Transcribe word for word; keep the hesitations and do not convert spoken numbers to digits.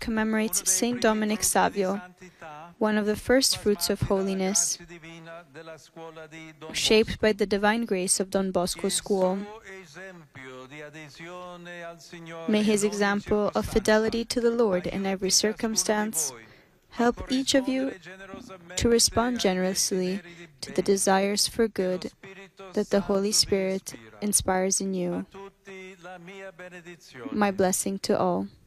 commemorates Saint Dominic Savio, one of the first fruits of holiness, shaped by the divine grace of Don Bosco School. May his example of fidelity to the Lord in every circumstance help each of you to respond generously to the desires for good that the Holy Spirit inspires in you. My blessing to all.